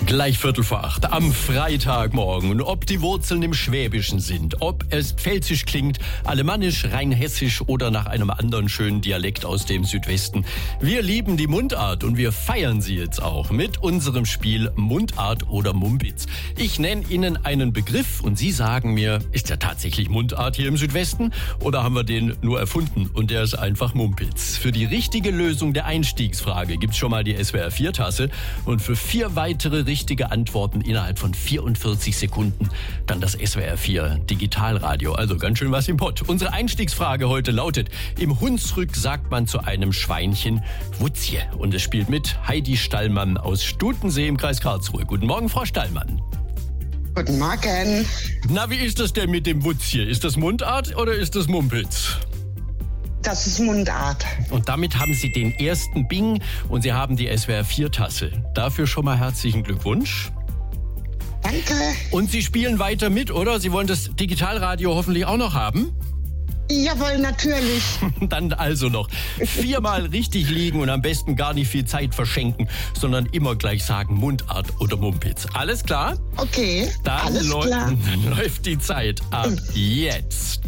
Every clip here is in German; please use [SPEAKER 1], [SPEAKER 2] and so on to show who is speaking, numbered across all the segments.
[SPEAKER 1] Gleich 7:45 am Freitagmorgen. Und ob die Wurzeln im Schwäbischen sind, ob es pfälzisch klingt, alemannisch, rheinhessisch oder nach einem anderen schönen Dialekt aus dem Südwesten. Wir lieben die Mundart und wir feiern sie jetzt auch mit unserem Spiel Mundart oder Mumpitz. Ich nenne Ihnen einen Begriff und Sie sagen mir, ist der tatsächlich Mundart hier im Südwesten oder haben wir den nur erfunden und der ist einfach Mumpitz? Für die richtige Lösung der Einstiegsfrage gibt's schon mal die SWR 4-Tasse und für 4 weitere richtige Antworten innerhalb von 44 Sekunden dann das SWR 4 Digitalradio. Also ganz schön was im Pott. Unsere Einstiegsfrage heute lautet: Im Hunsrück sagt man zu einem Schweinchen Wutzje. Und es spielt mit Heidi Stallmann aus Stutensee im Kreis Karlsruhe. Guten Morgen, Frau Stallmann.
[SPEAKER 2] Guten Morgen.
[SPEAKER 1] Na, wie ist das denn mit dem Wutzje? Ist das Mundart oder ist das Mumpitz?
[SPEAKER 2] Das ist Mundart.
[SPEAKER 1] Und damit haben Sie den ersten Bing und Sie haben die SWR 4-Tasse. Dafür schon mal herzlichen Glückwunsch.
[SPEAKER 2] Danke.
[SPEAKER 1] Und Sie spielen weiter mit, oder? Sie wollen das Digitalradio hoffentlich auch noch haben?
[SPEAKER 2] Jawohl, natürlich.
[SPEAKER 1] Dann also noch 4-mal richtig liegen und am besten gar nicht viel Zeit verschenken, sondern immer gleich sagen Mundart oder Mumpitz. Alles klar?
[SPEAKER 2] Okay,
[SPEAKER 1] Dann
[SPEAKER 2] alles klar.
[SPEAKER 1] Dann läuft die Zeit ab jetzt.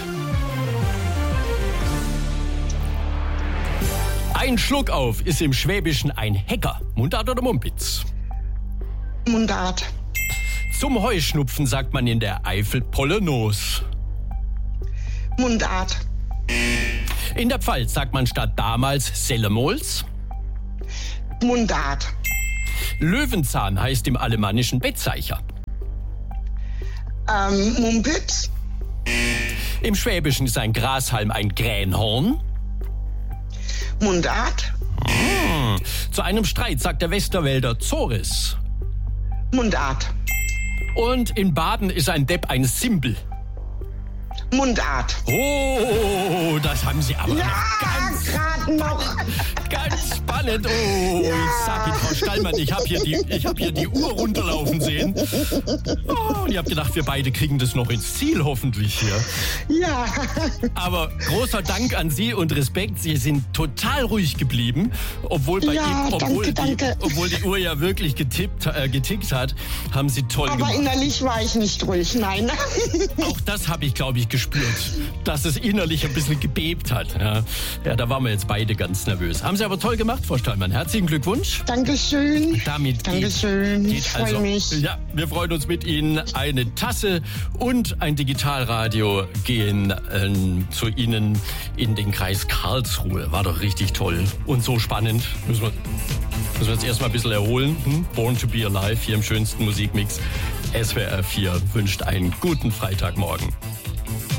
[SPEAKER 1] Ein Schluck auf ist im Schwäbischen ein Hecker. Mundart oder Mumpitz?
[SPEAKER 2] Mundart.
[SPEAKER 1] Zum Heuschnupfen sagt man in der Eifel Pollenos.
[SPEAKER 2] Mundart.
[SPEAKER 1] In der Pfalz sagt man statt damals Sellemols.
[SPEAKER 2] Mundart.
[SPEAKER 1] Löwenzahn heißt im Alemannischen Bettzeicher.
[SPEAKER 2] Mumpitz.
[SPEAKER 1] Im Schwäbischen ist ein Grashalm ein Gränhorn.
[SPEAKER 2] Mundart.
[SPEAKER 1] Zu einem Streit sagt der Westerwälder Zores.
[SPEAKER 2] Mundart.
[SPEAKER 1] Und in Baden ist ein Depp ein Simpel.
[SPEAKER 2] Mundart.
[SPEAKER 1] Oh, das haben Sie aber
[SPEAKER 2] Ja,
[SPEAKER 1] noch
[SPEAKER 2] gerade noch.
[SPEAKER 1] ganz spannend. Oh,
[SPEAKER 2] Ja.
[SPEAKER 1] ich sag Ihnen, Frau Stallmann, ich hab hier die Uhr runterlaufen sehen. Oh, und ich hab gedacht, wir beide kriegen das noch ins Ziel, hoffentlich hier.
[SPEAKER 2] Ja.
[SPEAKER 1] Aber großer Dank an Sie und Respekt. Sie sind total ruhig geblieben, obwohl bei
[SPEAKER 2] Ja,
[SPEAKER 1] Ihnen,
[SPEAKER 2] danke.
[SPEAKER 1] obwohl die Uhr ja wirklich getickt hat, haben Sie toll
[SPEAKER 2] Aber
[SPEAKER 1] gemacht.
[SPEAKER 2] innerlich war ich nicht ruhig, nein.
[SPEAKER 1] Auch das habe ich, glaube ich, gespürt, dass es innerlich ein bisschen gebebt hat. Ja, da waren wir jetzt beide ganz nervös. Haben Sie aber toll gemacht, Frau Stallmann. Herzlichen Glückwunsch.
[SPEAKER 2] Dankeschön.
[SPEAKER 1] Damit
[SPEAKER 2] Dankeschön.
[SPEAKER 1] geht
[SPEAKER 2] Ich freue mich.
[SPEAKER 1] Ja, wir freuen uns mit Ihnen. Eine Tasse und ein Digitalradio gehen zu Ihnen in den Kreis Karlsruhe. War doch richtig toll und so spannend. Müssen wir uns erstmal ein bisschen erholen. Born to be Alive hier im schönsten Musikmix. SWR 4 wünscht einen guten Freitagmorgen.